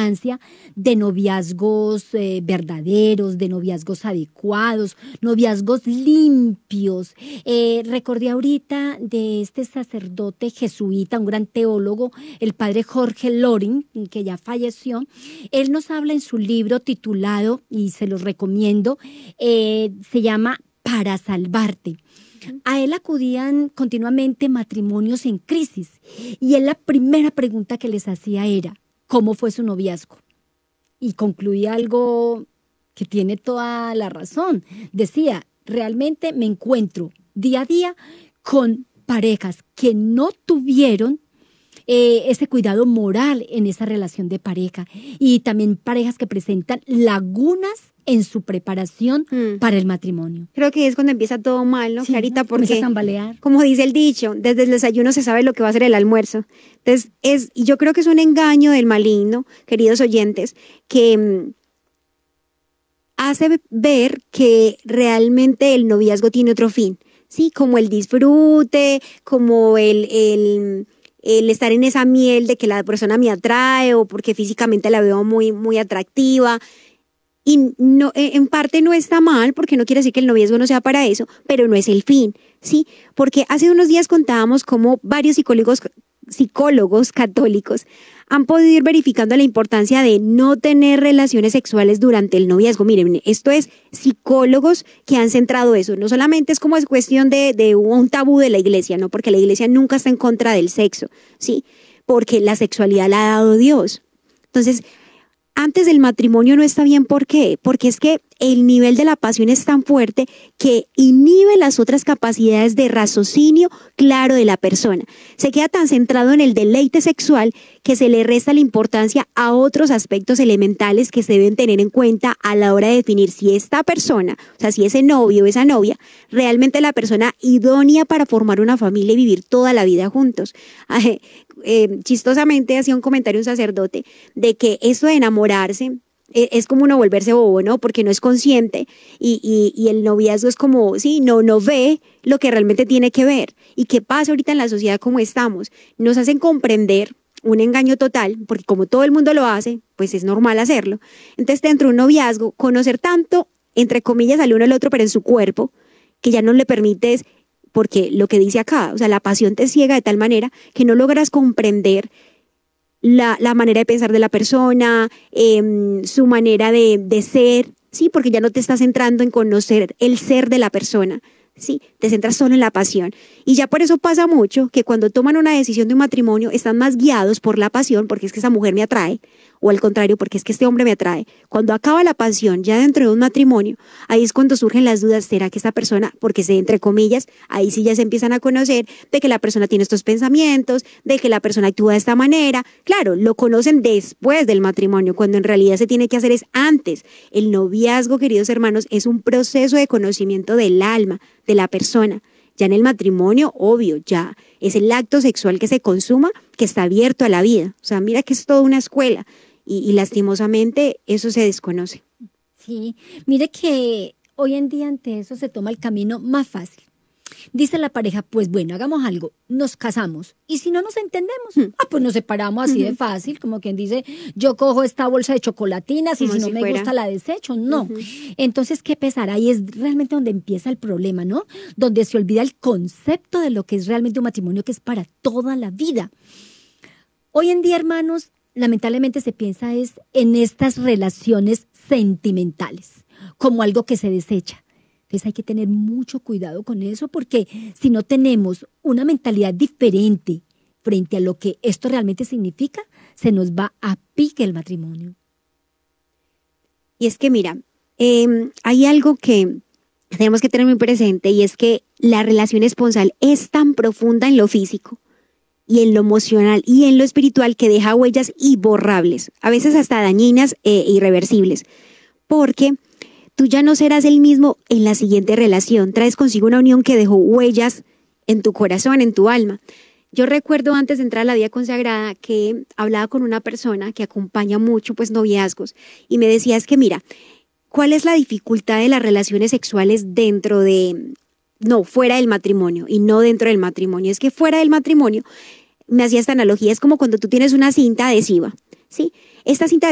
importancia de noviazgos verdaderos, de noviazgos adecuados, noviazgos limpios. Recordé ahorita de este sacerdote jesuita, un gran teólogo, el padre Jorge Loring, que ya falleció. Él nos habla en su libro titulado, y se los recomiendo, se llama Para Salvarte. A él acudían continuamente matrimonios en crisis y él la primera pregunta que les hacía era, ¿cómo fue su noviazgo? Y concluía algo que tiene toda la razón. Decía, realmente me encuentro día a día con parejas que no tuvieron ese cuidado moral en esa relación de pareja y también parejas que presentan lagunas en su preparación para el matrimonio. Creo que es cuando empieza todo mal, ¿no, sí, Clarita? ¿no? Porque, a tambalear. Como dice el dicho, desde el desayuno se sabe lo que va a ser el almuerzo. Entonces, y yo creo que es un engaño del maligno, queridos oyentes, que hace ver que realmente el noviazgo tiene otro fin, ¿sí? Como el disfrute, como el estar en esa miel de que la persona me atrae o porque físicamente la veo muy, muy atractiva. Y no, en parte no está mal, porque no quiere decir que el noviazgo no sea para eso, pero no es el fin, ¿sí? Porque hace unos días contábamos cómo varios psicólogos católicos han podido ir verificando la importancia de no tener relaciones sexuales durante el noviazgo. Miren, esto es psicólogos que han centrado eso. No solamente es como es cuestión de un tabú de la iglesia, ¿no? Porque la iglesia nunca está en contra del sexo, ¿sí? Porque la sexualidad la ha dado Dios. Entonces, antes del matrimonio no está bien. ¿Por qué? Porque es que el nivel de la pasión es tan fuerte que inhibe las otras capacidades de raciocinio claro de la persona. Se queda tan centrado en el deleite sexual que se le resta la importancia a otros aspectos elementales que se deben tener en cuenta a la hora de definir si esta persona, o sea, si ese novio o esa novia, realmente la persona idónea para formar una familia y vivir toda la vida juntos. Chistosamente hacía un comentario un sacerdote de que eso de enamorarse es como uno volverse bobo, ¿no? Porque no es consciente y el noviazgo es como, sí, no ve lo que realmente tiene que ver. ¿Y qué pasa ahorita en la sociedad como estamos? Nos hacen comprender un engaño total, porque como todo el mundo lo hace, pues es normal hacerlo. Entonces, dentro de un noviazgo, conocer tanto, entre comillas, al uno al otro, pero en su cuerpo, que ya no le permites, porque lo que dice acá, o sea, la pasión te ciega de tal manera que no logras comprender la manera de pensar de la persona, su manera de ser, ¿sí? Porque ya no te estás centrando en conocer el ser de la persona, ¿sí? Te centras solo en la pasión. Y ya por eso pasa mucho que cuando toman una decisión de un matrimonio están más guiados por la pasión, porque es que esa mujer me atrae, o al contrario, porque es que este hombre me atrae. Cuando acaba la pasión ya dentro de un matrimonio, ahí es cuando surgen las dudas, ¿será que esta persona, porque entre comillas, ahí sí ya se empiezan a conocer de que la persona tiene estos pensamientos, de que la persona actúa de esta manera? Claro, lo conocen después del matrimonio, cuando en realidad se tiene que hacer es antes. El noviazgo, queridos hermanos, es un proceso de conocimiento del alma, de la persona. Ya en el matrimonio, obvio, ya es el acto sexual que se consuma, que está abierto a la vida. O sea, mira que es toda una escuela y lastimosamente eso se desconoce. Sí, mire que hoy en día ante eso se toma el camino más fácil. Dice la pareja, pues bueno, hagamos algo, nos casamos y si no nos entendemos, pues nos separamos así de fácil, como quien dice, yo cojo esta bolsa de chocolatinas y si no me gusta la desecho, no. Entonces, ¿qué pesar? Ahí es realmente donde empieza el problema, ¿no? Donde se olvida el concepto de lo que es realmente un matrimonio que es para toda la vida. Hoy en día, hermanos, lamentablemente se piensa es en estas relaciones sentimentales, como algo que se desecha. Entonces hay que tener mucho cuidado con eso porque si no tenemos una mentalidad diferente frente a lo que esto realmente significa, se nos va a pique el matrimonio. Y es que mira, hay algo que tenemos que tener muy presente y es que la relación esponsal es tan profunda en lo físico y en lo emocional y en lo espiritual que deja huellas imborrables, a veces hasta dañinas e irreversibles, porque tú ya no serás el mismo en la siguiente relación. Traes consigo una unión que dejó huellas en tu corazón, en tu alma. Yo recuerdo antes de entrar a la vida consagrada que hablaba con una persona que acompaña mucho pues noviazgos y me decía es que mira, ¿cuál es la dificultad de las relaciones sexuales fuera del matrimonio y no dentro del matrimonio? Es que fuera del matrimonio, me hacía esta analogía, es como cuando tú tienes una cinta adhesiva, ¿sí? Esta cinta